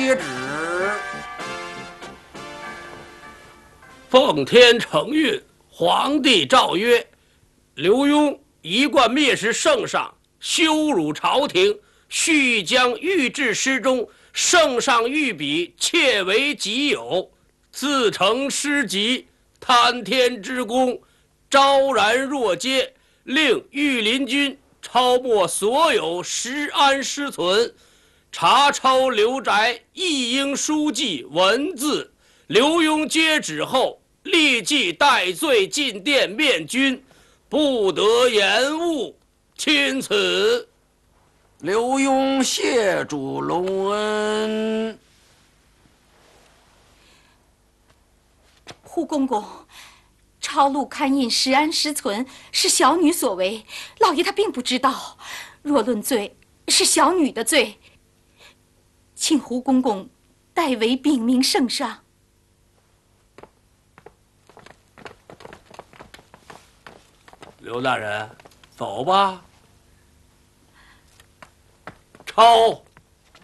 接旨。 奉天承运，皇帝诏曰：刘墉一贯蔑视圣上，羞辱朝廷，续将御制诗中圣上御笔窃为己有，自成诗集，贪天之功，昭然若揭，令御林军抄没所有石安诗存，查抄刘宅一应书记文字。刘墉接旨后，立即戴罪进殿面君，不得延误。钦此。 刘墉谢主隆恩。 胡公公，抄录刊印石安诗存是小女所为，老爷他并不知道。若论罪，是小女的罪，请胡公公代为禀明圣上。 刘大人，走吧。抄。